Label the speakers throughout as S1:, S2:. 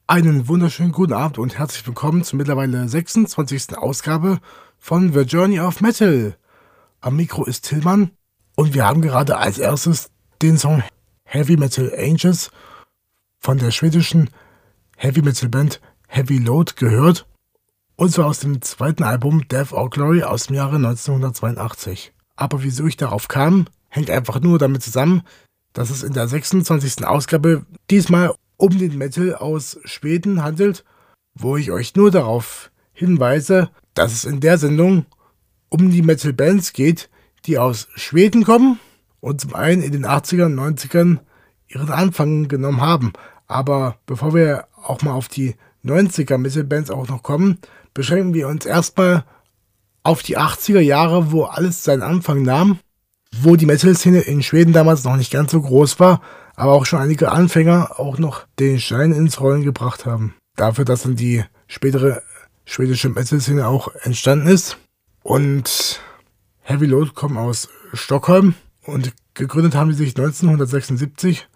S1: Einen wunderschönen guten Abend und herzlich willkommen zur mittlerweile 26. Ausgabe von The Journey of Metal. Am Mikro ist Tillmann und wir haben gerade als erstes den Song Heavy Metal Angels von der schwedischen Heavy Metal Band Heavy Load gehört, und zwar aus dem zweiten Album Death or Glory aus dem Jahre 1982. Aber wieso ich darauf kam, hängt einfach nur damit zusammen, dass es in der 26. Ausgabe diesmal um den Metal aus Schweden handelt, wo ich euch nur darauf hinweise, dass es in der Sendung um die Metal-Bands geht, die aus Schweden kommen und zum einen in den 80ern, 90ern ihren Anfang genommen haben. Aber bevor wir auch mal auf die 90er Metal-Bands auch noch kommen, beschränken wir uns erstmal auf die 80er Jahre, wo alles seinen Anfang nahm, wo die Metal-Szene in Schweden damals noch nicht ganz so groß war, aber auch schon einige Anfänger auch noch den Stein ins Rollen gebracht haben. Dafür, dass dann die spätere schwedische Metal-Szene auch entstanden ist. Und Heavy Load kommen aus Stockholm und gegründet haben sie sich 1976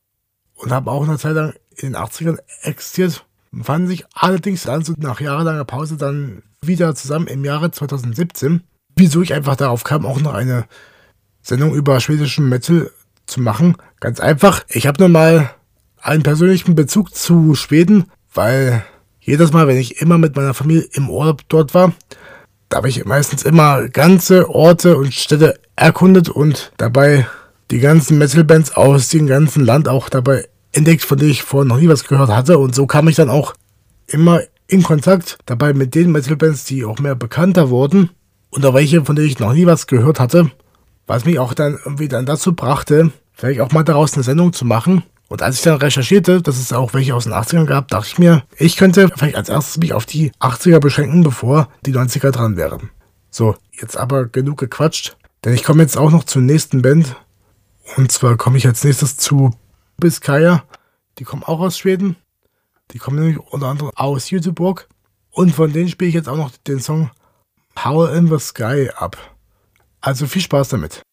S1: und haben auch eine Zeit lang in den 80ern existiert, fanden sich allerdings dann so nach jahrelanger Pause dann wieder zusammen im Jahre 2017. Wieso ich einfach darauf kam, auch noch eine Sendung über schwedischen Metal zu machen. Ganz einfach, ich habe nun mal einen persönlichen Bezug zu Schweden, weil jedes Mal, wenn ich immer mit meiner Familie im Urlaub dort war, da habe ich meistens immer ganze Orte und Städte erkundet und dabei die ganzen Metal-Bands aus dem ganzen Land auch dabei entdeckt, von denen ich vorher noch nie was gehört hatte. Und so kam ich dann auch immer in Kontakt dabei mit den Metal-Bands, die auch mehr bekannter wurden und auch welche, von denen ich noch nie was gehört hatte. Was mich auch dann irgendwie dann dazu brachte, vielleicht auch mal daraus eine Sendung zu machen. Und als ich dann recherchierte, dass es auch welche aus den 80ern gab, dachte ich mir, ich könnte vielleicht als erstes mich auf die 80er beschränken, bevor die 90er dran wären. So, jetzt aber genug gequatscht, denn ich komme jetzt auch noch zur nächsten Band. Und zwar komme ich als nächstes zu Biskaya. Die kommen auch aus Schweden. Die kommen nämlich unter anderem aus Göteborg. Und von denen spiele ich jetzt auch noch den Song Howl in the Sky ab. Also viel Spaß damit.